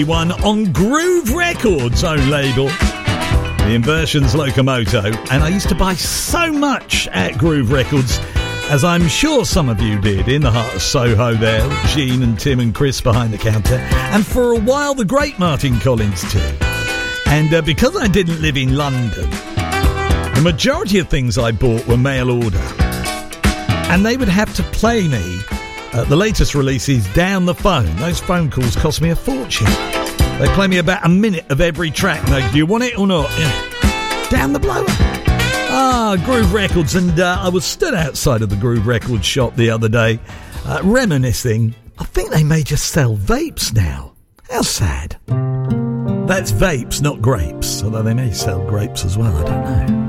One on Groove Records' own label, the Inversions Locomoto, and I used to buy so much at Groove Records, as I'm sure some of you did, in the heart of Soho there, with Gene and Tim and Chris behind the counter, and for a while the great Martin Collins too. And because I didn't live in London, the majority of things I bought were mail order, and they would have to play me the latest releases down the phone. Those phone calls cost me a fortune. They play me about a minute of every track. Now, do you want it or not? Yeah. Down the blower. Groove Records. And I was stood outside of the Groove Records shop the other day, reminiscing. I think they may just sell vapes now. How sad. That's vapes, not grapes. Although they may sell grapes as well, I don't know.